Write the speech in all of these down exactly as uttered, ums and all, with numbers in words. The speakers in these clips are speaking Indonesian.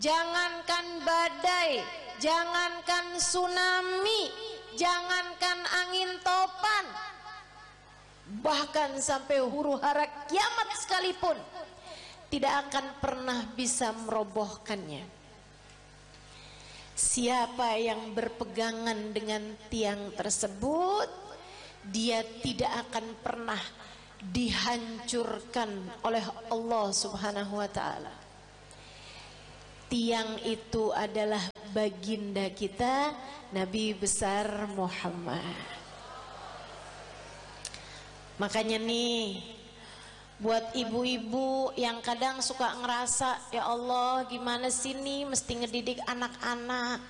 Jangankan badai, jangankan tsunami, jangankan angin topan, bahkan sampai huru hara kiamat sekalipun tidak akan pernah bisa merobohkannya. Siapa yang berpegangan dengan tiang tersebut, dia tidak akan pernah dihancurkan oleh Allah Subhanahu wa ta'ala. Tiang itu adalah baginda kita, Nabi besar Muhammad. Makanya nih, buat ibu-ibu yang kadang suka ngerasa, ya Allah gimana sih nih mesti ngedidik anak-anak,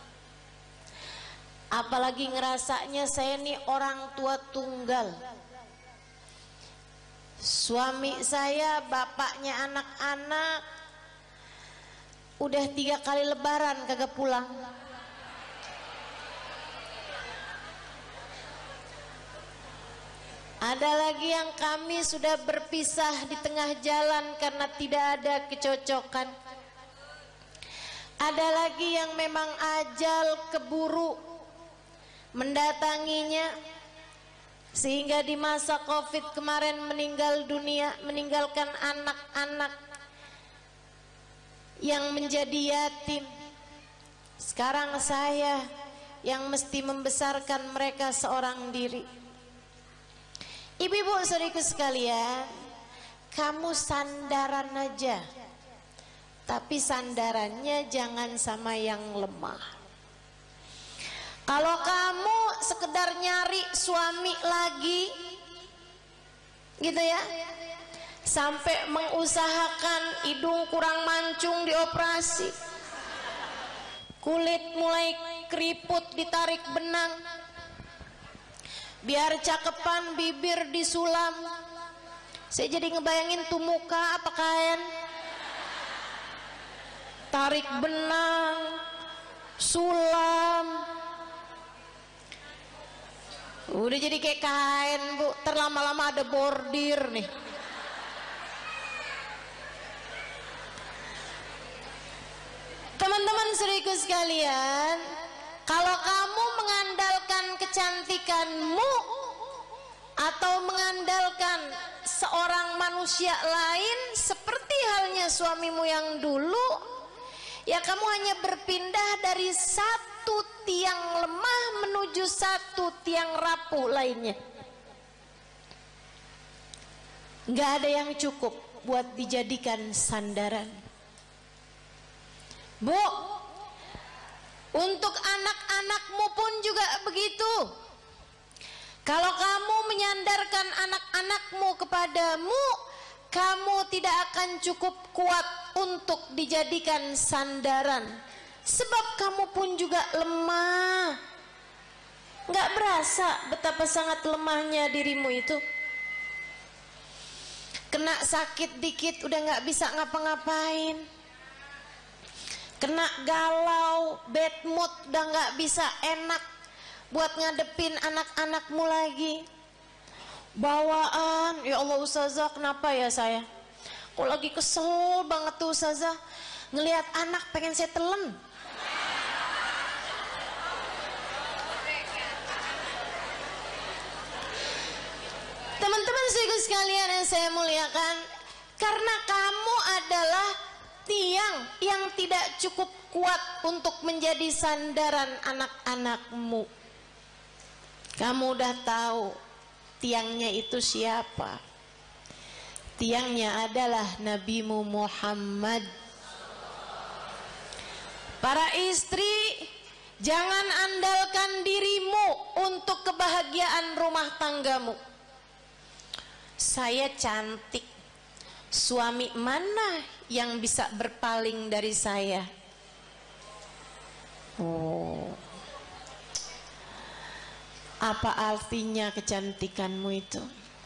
apalagi ngerasanya saya nih orang tua tunggal, suami saya bapaknya anak-anak udah tiga kali lebaran kagak pulang. Ada lagi yang kami sudah berpisah di tengah jalan karena tidak ada kecocokan. Ada lagi yang memang ajal keburu mendatanginya, sehingga di masa Covid kemarin meninggal dunia, meninggalkan anak-anak yang menjadi yatim. Sekarang saya yang mesti membesarkan mereka seorang diri. Ibu-ibu saudariku sekalian, kamu sandaran aja, tapi sandarannya jangan sama yang lemah. Kalau kamu sekedar nyari suami lagi gitu ya, sampai mengusahakan hidung kurang mancung dioperasi, kulit mulai keriput ditarik benang, biar cakepan bibir disulam. Saya jadi ngebayangin tuh muka apa kain, tarik benang, sulam, udah jadi kayak kain bu, terlama-lama ada bordir nih. Teman-teman saudariku sekalian, kalau kamu mengandalkan kecantikanmu atau mengandalkan seorang manusia lain seperti halnya suamimu yang dulu, ya kamu hanya berpindah dari satu tiang lemah menuju satu tiang rapuh lainnya. Nggak ada yang cukup buat dijadikan sandaran. Bu, untuk anak-anakmu pun juga begitu. Kalau kamu menyandarkan anak-anakmu kepadamu, kamu tidak akan cukup kuat untuk dijadikan sandaran. Sebab kamu pun juga lemah. Nggak berasa betapa sangat lemahnya dirimu itu. Kena sakit dikit udah nggak bisa ngapa-ngapain. Kena galau, bad mood, udah nggak bisa enak buat ngadepin anak-anakmu lagi. Bawaan, ya Allah Ustazah, kenapa ya saya? Kok lagi kesel banget tuh Ustazah, ngelihat anak pengen saya telan. Teman-teman sekalian yang saya muliakan, karena kamu adalah tiang yang tidak cukup kuat untuk menjadi sandaran anak-anakmu. Kamu udah tahu tiangnya itu siapa? Tiangnya adalah Nabimu Muhammad. Para istri, jangan andalkan dirimu untuk kebahagiaan rumah tanggamu. Saya cantik, suami mana yang bisa berpaling dari saya? Oh, apa artinya kecantikanmu itu?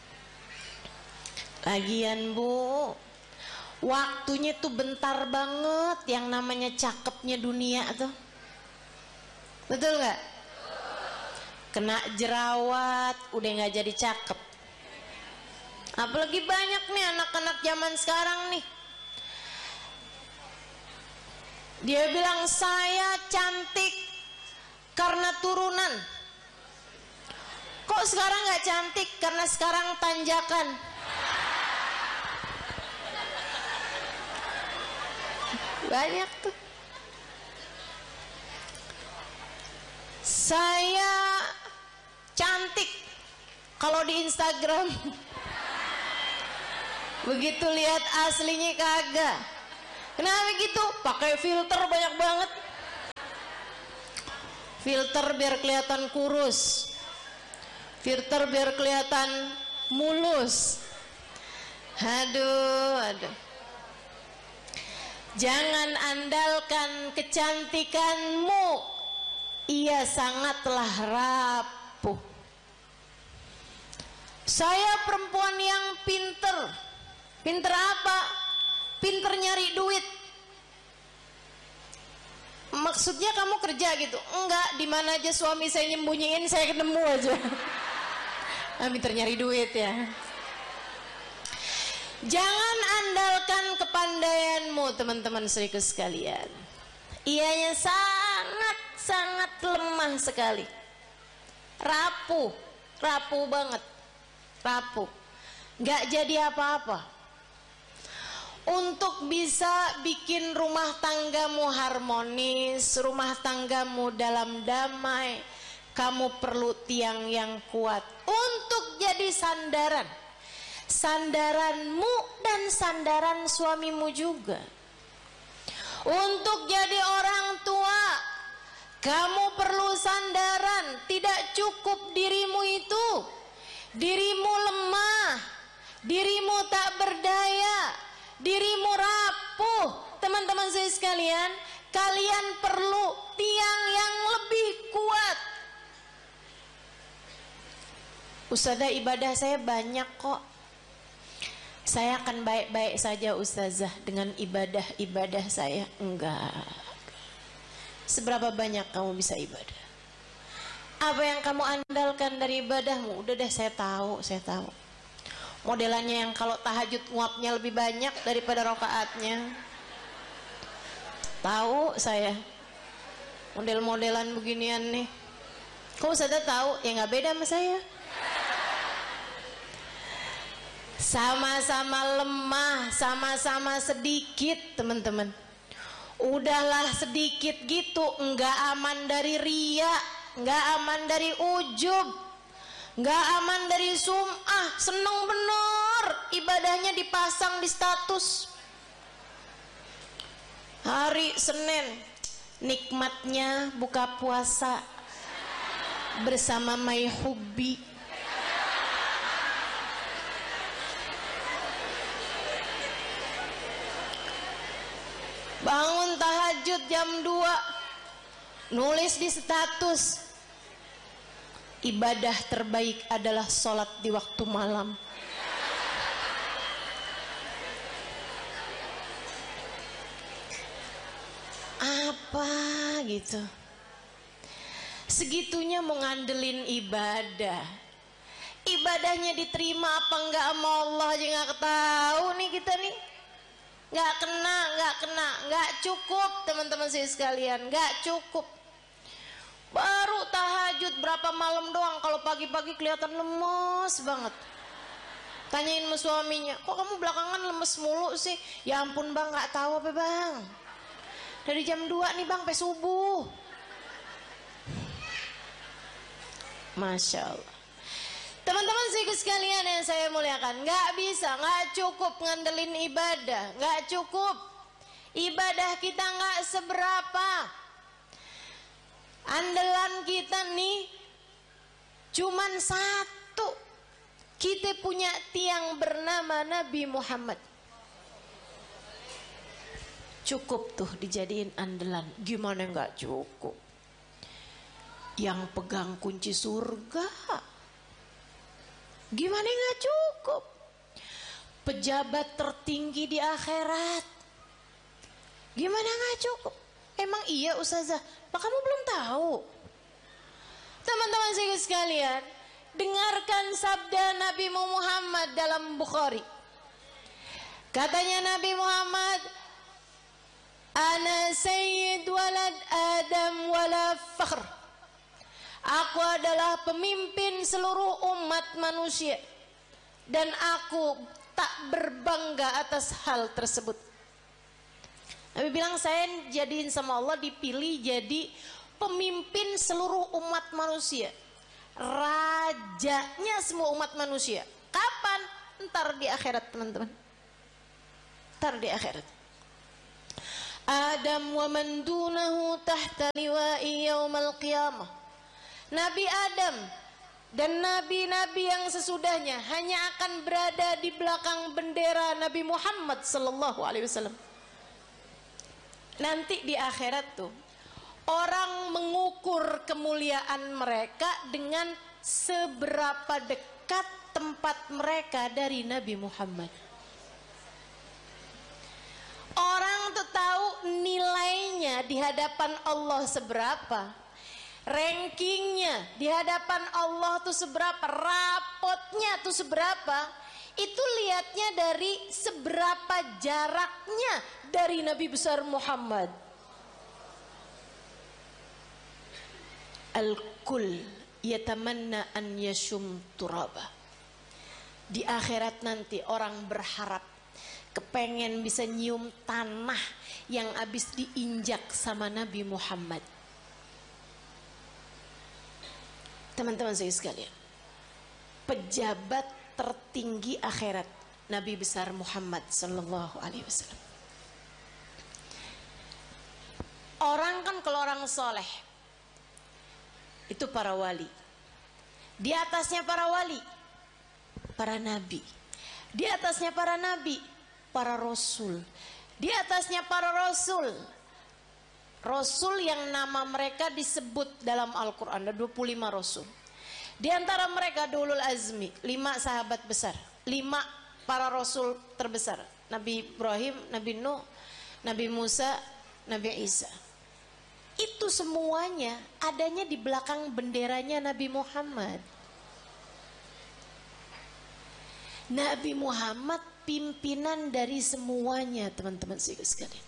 Lagian bu, waktunya tuh bentar banget yang namanya cakepnya dunia tuh. Betul gak? Kena jerawat udah gak jadi cakep. Apalagi banyak nih anak-anak zaman sekarang nih, Dia bilang saya cantik karena turunan. Kok sekarang nggak cantik? Karena sekarang tanjakan. Banyak tuh. Saya cantik kalau di Instagram. Begitu lihat aslinya kagak. Kenapa gitu? Pakai filter banyak banget. Filter biar kelihatan kurus. Filter biar kelihatan mulus. Aduh, aduh. Jangan andalkan kecantikanmu, ia sangatlah rapuh. Saya perempuan yang pinter. Pinter apa? Pinter nyari duit. Maksudnya kamu kerja gitu? Enggak, di mana aja suami saya nyembunyiin saya ketemu aja. Ah, pinter nyari duit ya. Jangan andalkan kepandaianmu, teman-teman saudaraku sekalian. Ianya sangat sangat lemah sekali. Rapuh, rapuh banget. Rapuh. Gak jadi apa-apa. Untuk bisa bikin rumah tanggamu harmonis, rumah tanggamu dalam damai, kamu perlu tiang yang kuat untuk jadi sandaran. Sandaranmu dan sandaran suamimu juga. Untuk jadi orang tua, kamu perlu sandaran. Tidak cukup dirimu itu. Dirimu lemah, dirimu tak berdaya, dirimu rapuh. Teman-teman saya sekalian, kalian perlu tiang yang lebih kuat. Ustazah, ibadah saya banyak kok. Saya akan baik-baik saja ustazah dengan ibadah-ibadah saya. Enggak. Seberapa banyak kamu bisa ibadah? Apa yang kamu andalkan dari ibadahmu? Udah deh, saya tahu, saya tahu. Modelannya yang kalau tahajud nguapnya lebih banyak daripada rakaatnya. Tahu saya. Model-modelan beginian nih. Kok ustazah tahu? Ya nggak beda sama saya. Sama-sama lemah, sama-sama sedikit, teman-teman. Udahlah sedikit gitu, enggak aman dari riya, enggak aman dari ujub, enggak aman dari sum'ah. Seneng bener ibadahnya dipasang di status. Hari Senin, nikmatnya buka puasa bersama My Hubbi. Bangun tahajud jam dua, nulis di status, ibadah terbaik adalah sholat di waktu malam. Apa gitu? Segitunya mau ngandelin ibadah. Ibadahnya diterima apa enggak sama Allah aja nggak tahu nih kita nih. Nggak kena, nggak kena, nggak cukup teman-teman saya sekalian, nggak cukup. Baru tahajud berapa malam doang, kalau pagi-pagi kelihatan lemes banget. Tanyain sama suaminya, kok kamu belakangan lemes mulu sih? Ya ampun bang, nggak tahu apa bang. Dari jam dua nih bang, sampai subuh. Masya Allah. Teman-teman sekalian yang saya muliakan, nggak bisa, nggak cukup ngandelin ibadah, nggak cukup. Ibadah kita nggak seberapa. Andalan kita nih cuman satu. Kita punya tiang bernama Nabi Muhammad. Cukup tuh dijadiin andalan. Gimana nggak cukup? Yang pegang kunci surga. Gimana nggak cukup? Pejabat tertinggi di akhirat. Gimana nggak cukup? Emang iya ustazah? Pak kamu belum tahu? Teman-teman saya sekalian, dengarkan sabda Nabi Muhammad dalam Bukhari. Katanya Nabi Muhammad, Ana sayyid walad Adam wala fakhr. Aku adalah pemimpin seluruh umat manusia dan aku tak berbangga atas hal tersebut. Nabi bilang, saya jadiin sama Allah, dipilih jadi pemimpin seluruh umat manusia, rajanya semua umat manusia. Kapan? Ntar di akhirat, teman-teman. Ntar di akhirat. Adam wa man dunahu tahta liwa'i yaumal qiyamah. Nabi Adam dan nabi-nabi yang sesudahnya hanya akan berada di belakang bendera Nabi Muhammad sallallahu alaihi wasallam. Nanti di akhirat tuh orang mengukur kemuliaan mereka dengan seberapa dekat tempat mereka dari Nabi Muhammad. Orang tuh tahu nilainya di hadapan Allah seberapa, rankingnya di hadapan Allah tuh seberapa, rapotnya tuh seberapa. Itu lihatnya dari seberapa jaraknya dari Nabi besar Muhammad. Al-kul yatamanna an yashum turaba. Di akhirat nanti orang berharap, kepengen bisa nyium tanah yang habis diinjak sama Nabi Muhammad. Teman-teman saya sekalian, pejabat tertinggi akhirat Nabi besar Muhammad sallallahu alaihi wasallam. Orang kan kalau orang soleh itu para wali, di atasnya para wali para nabi, di atasnya para nabi para rasul, di atasnya para rasul, rasul yang nama mereka disebut dalam Al-Quran, ada dua puluh lima rasul. Di antara mereka ulul azmi, lima sahabat besar, lima para rasul terbesar, Nabi Ibrahim, Nabi Nuh, Nabi Musa, Nabi Isa. Itu semuanya adanya di belakang benderanya Nabi Muhammad. Nabi Muhammad pimpinan dari semuanya, teman-teman sekalian.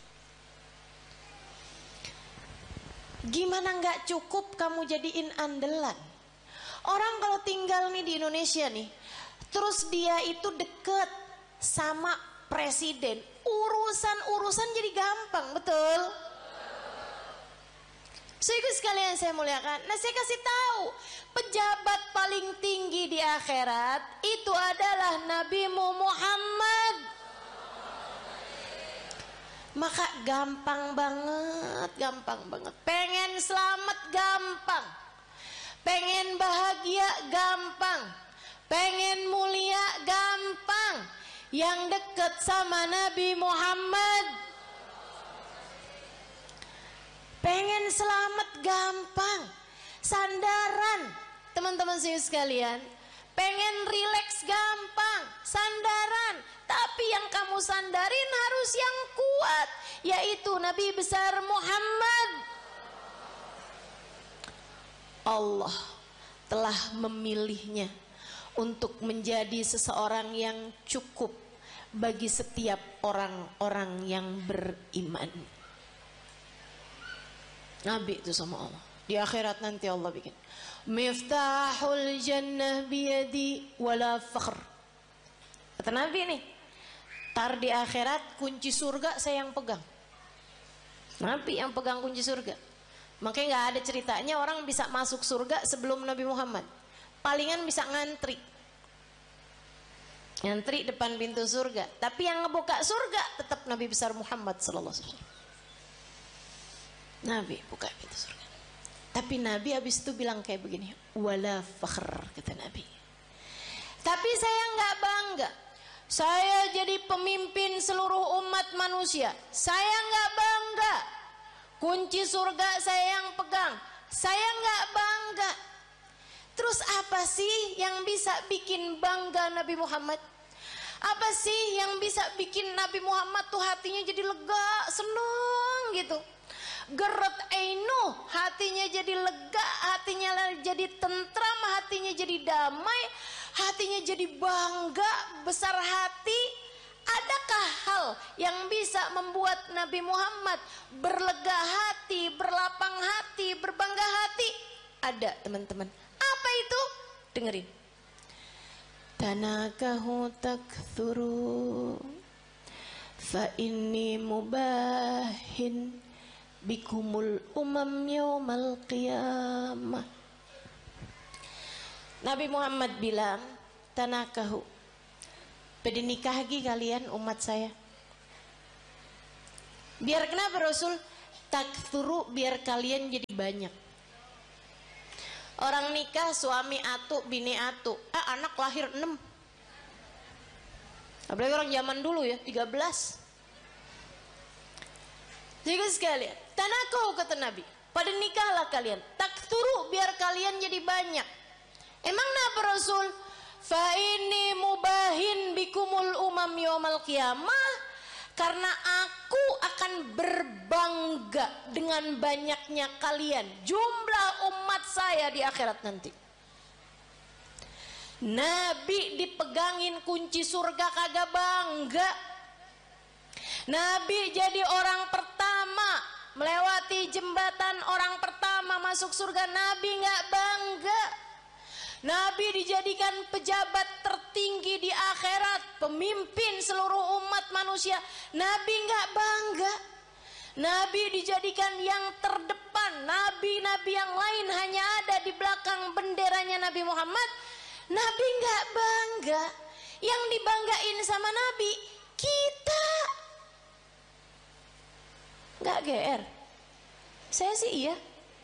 Gimana nggak cukup kamu jadiin andalan? Orang kalau tinggal nih di Indonesia nih, terus dia itu deket sama presiden, urusan-urusan jadi gampang, betul? Saudara sekalian saya muliakan, nah saya kasih tahu, pejabat paling tinggi di akhirat itu adalah Nabi Muhammad. Maka gampang banget, gampang banget. Pengen selamat gampang, pengen bahagia gampang, pengen mulia gampang. Yang dekat sama Nabi Muhammad. Pengen selamat gampang, sandaran teman-teman saya sekalian. Pengen rileks gampang, sandaran. Tapi yang kamu sandarin harus yang kuat, yaitu Nabi besar Muhammad. Allah telah memilihnya untuk menjadi seseorang yang cukup bagi setiap orang-orang yang beriman. Nabi itu sama Allah. Di akhirat nanti Allah bikin Miftahul jannah biyadi wala fakhr. Kata Nabi nih, tar di akhirat kunci surga saya yang pegang. Nabi yang pegang kunci surga. Makanya gak ada ceritanya orang bisa masuk surga sebelum Nabi Muhammad. Palingan bisa ngantri, ngantri depan pintu surga. Tapi yang ngebuka surga tetap Nabi besar Muhammad sallallahu alaihi wasallam. Nabi buka pintu surga. Tapi Nabi habis itu bilang kayak begini, wala fakhr, kata Nabi. Tapi saya nggak bangga, saya jadi pemimpin seluruh umat manusia. Saya nggak bangga, kunci surga saya yang pegang. Saya nggak bangga. Terus apa sih yang bisa bikin bangga Nabi Muhammad? Apa sih yang bisa bikin Nabi Muhammad tuh hatinya jadi lega, seneng gitu? Geret ainu, hatinya jadi lega, hatinya jadi tentram, hatinya jadi damai, hatinya jadi bangga, besar hati. Adakah hal yang bisa membuat Nabi Muhammad berlega hati, berlapang hati, berbangga hati. Ada, teman-teman. Apa itu? Dengerin. Tanakahu takthuru fa inni mubahin bikumul umam yaumal qiyamah. Nabi Muhammad bilang, tanakahu, pada nikah lagi kalian umat saya. Biar kenapa Rasul? Takthuru, biar kalian jadi banyak. Orang nikah suami atu, bini atu, ah, anak lahir enam. Apalagi orang zaman dulu ya, tiga belas. Jadi sekalian, tanakahu kata Nabi, pada nikahlah kalian. Takthuru, biar kalian jadi banyak. Emang kenapa Rasul? Fa ini mubahin bikumul umam yaumal qiyamah, karena aku akan berbangga dengan banyaknya kalian, jumlah umat saya di akhirat nanti. Nabi dipegangin kunci surga kagak bangga. Nabi jadi orang pertama melewati jembatan, orang pertama masuk surga, Nabi nggak bangga. Nabi dijadikan pejabat tertinggi di akhirat, pemimpin seluruh umat manusia, Nabi nggak bangga. Nabi dijadikan yang terdepan, nabi-nabi yang lain hanya ada di belakang benderanya Nabi Muhammad, Nabi nggak bangga. Yang dibanggain sama Nabi kita. Nggak G R. Saya sih iya.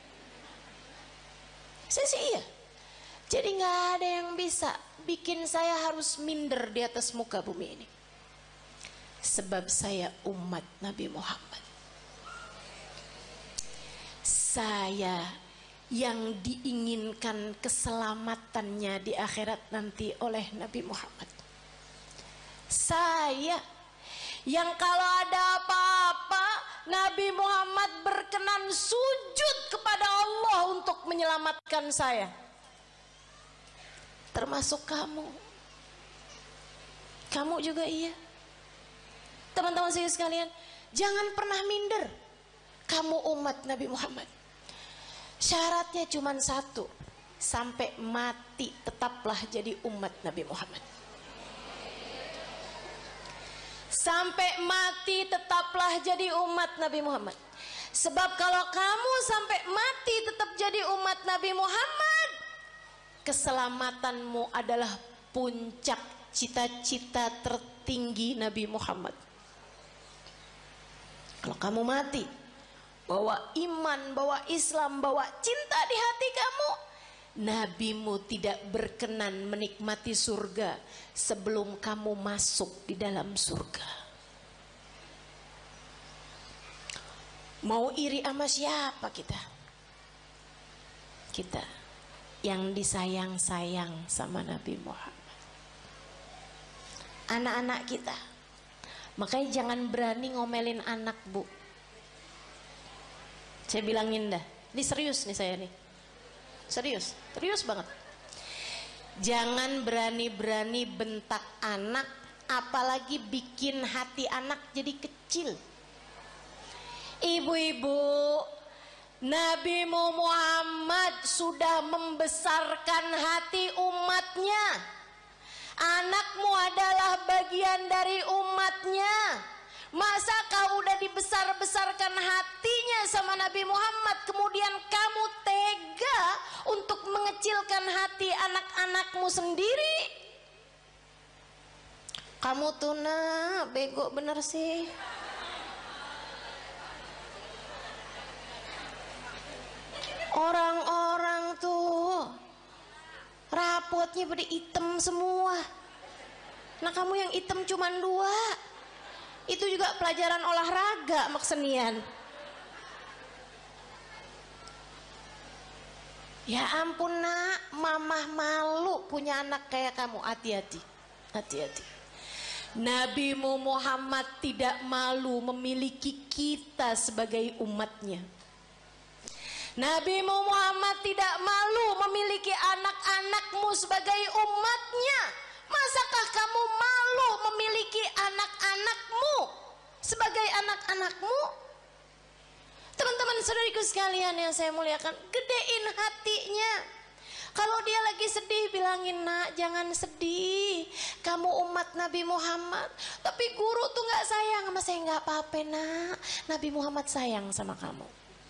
Saya sih iya. Jadi nggak ada yang bisa bikin saya harus minder di atas muka bumi ini. Sebab saya umat Nabi Muhammad. Saya yang diinginkan keselamatannya di akhirat nanti oleh Nabi Muhammad. Saya yang kalau ada apa-apa Nabi Muhammad berkenan sujud kepada Allah untuk menyelamatkan saya. Termasuk kamu. Kamu juga iya. Teman-teman saya sekalian, jangan pernah minder. Kamu umat Nabi Muhammad. Syaratnya cuma satu, sampai mati tetaplah jadi umat Nabi Muhammad. Sampai mati tetaplah jadi umat Nabi Muhammad. Sebab kalau kamu sampai mati tetap jadi umat Nabi Muhammad, keselamatanmu adalah puncak cita-cita tertinggi Nabi Muhammad. Kalau kamu mati bawa iman, bawa Islam, bawa cinta di hati kamu, nabimu tidak berkenan menikmati surga sebelum kamu masuk di dalam surga. Mau iri sama siapa kita? Kita yang disayang-sayang sama Nabi Muhammad. Anak-anak kita, makanya jangan berani ngomelin anak, Bu. Saya bilangin dah, ini serius nih saya nih. Serius, serius banget. Jangan berani-berani bentak anak, apalagi bikin hati anak jadi kecil. Ibu-ibu, Nabi Muhammad sudah membesarkan hati umatnya. Anakmu adalah bagian dari umatnya. Masa kau udah dibesar-besarkan hatinya sama Nabi Muhammad, kemudian kamu tega untuk mengecilkan hati anak-anakmu sendiri? Kamu tuh nak bego bener sih. Orang-orang tuh rapotnya pada hitam semua. Nah kamu yang hitam cuman dua. Itu juga pelajaran olahraga maksenian. Ya ampun nak, mamah malu punya anak kayak kamu. Hati-hati, hati-hati. Nabi Muhammad tidak malu memiliki kita sebagai umatnya. Nabi Muhammad tidak malu memiliki anak-anakmu sebagai umatnya. Masa Masakah kamu malu memiliki anak-anakmu sebagai anak-anakmu? Teman-teman saudariku sekalian yang saya muliakan, gedein hatinya. Kalau dia lagi sedih, bilangin, nak jangan sedih, kamu umat Nabi Muhammad. Tapi guru tuh gak sayang sama saya. Gak apa-apa nak, Nabi Muhammad sayang sama kamu.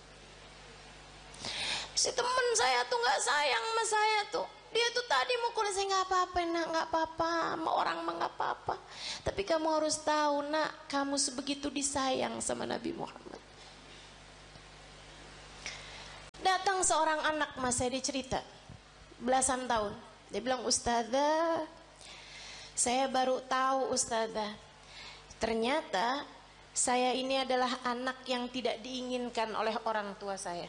Si temen saya tuh gak sayang sama saya tuh, dia tuh tadi mukul saya. Gak apa-apa nak, gak apa-apa, sama orang mah gak apa-apa. Tapi kamu harus tahu nak, kamu sebegitu disayang sama Nabi Muhammad. Datang seorang anak mas saya, dia cerita, belasan tahun. Dia bilang, ustazah, saya baru tahu ustazah, ternyata saya ini adalah anak yang tidak diinginkan oleh orang tua saya.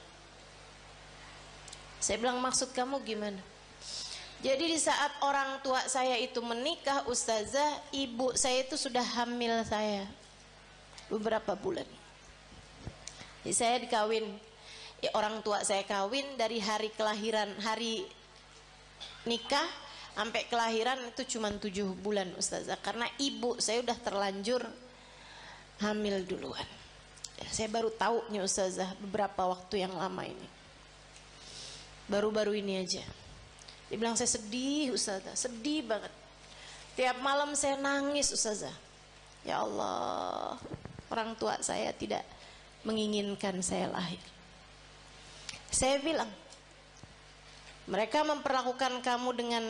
Saya bilang, maksud kamu gimana? Jadi di saat orang tua saya itu menikah, ustazah, ibu saya itu sudah hamil saya beberapa bulan. Jadi saya dikawin, ya, orang tua saya kawin dari hari kelahiran, hari nikah sampai kelahiran itu cuma tujuh bulan ustazah, karena ibu saya udah terlanjur hamil duluan. Ya, saya baru tahu nih ustazah beberapa waktu yang lama ini, baru-baru ini aja. Dia bilang, saya sedih ustazah, sedih banget. Tiap malam saya nangis ustazah. Ya Allah, orang tua saya tidak menginginkan saya lahir. Saya bilang, mereka memperlakukan kamu dengan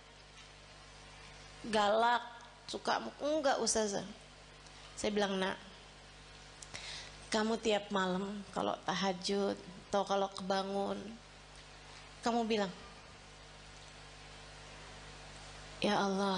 galak, suka, enggak ustazah. Saya bilang, nak, kamu tiap malam kalau tahajud atau kalau kebangun, kamu bilang, ya Allah,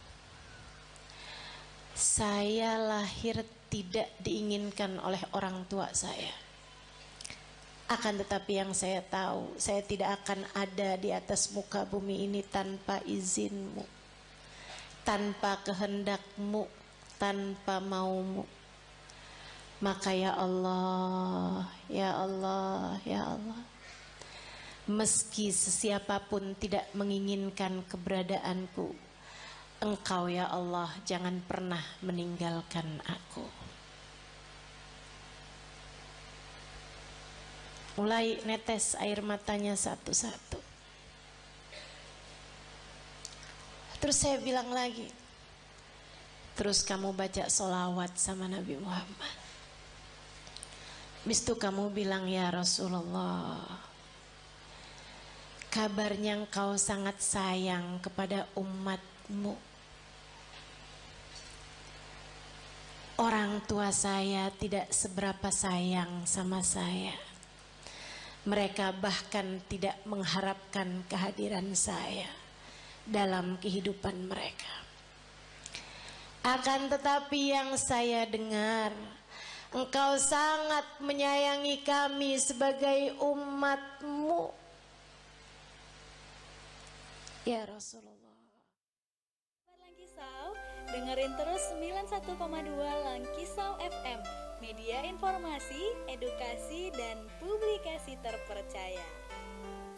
saya lahir tidak diinginkan oleh orang tua saya. Akan tetapi yang saya tahu, saya tidak akan ada di atas muka bumi ini tanpa izinmu, tanpa kehendakmu, tanpa maumu. Maka ya Allah, ya Allah, ya Allah, meski sesiapapun tidak menginginkan keberadaanku, Engkau ya Allah jangan pernah meninggalkan aku. Mulai netes air matanya satu-satu. Terus saya bilang lagi, terus kamu baca sholawat sama Nabi Muhammad. Habis itu kamu bilang, ya Rasulullah, kabarnya engkau sangat sayang kepada umatmu. Orang tua saya tidak seberapa sayang sama saya. Mereka bahkan tidak mengharapkan kehadiran saya dalam kehidupan mereka. Akan tetapi yang saya dengar, engkau sangat menyayangi kami sebagai umatmu, ya Rasulullah. Langkisau, dengerin terus sembilan puluh satu koma dua Langkisau F M, media informasi, edukasi, dan publikasi terpercaya.